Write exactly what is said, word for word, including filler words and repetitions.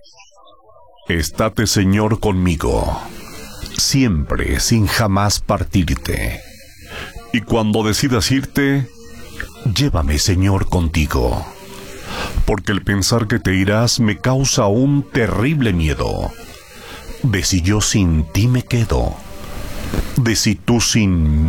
Estate, Señor, conmigo, siempre, sin jamás partirte. Y cuando decidas irte, llévame, Señor, contigo, porque el pensar que te irás me causa un terrible miedo, de si yo sin ti me quedo, de si tú sin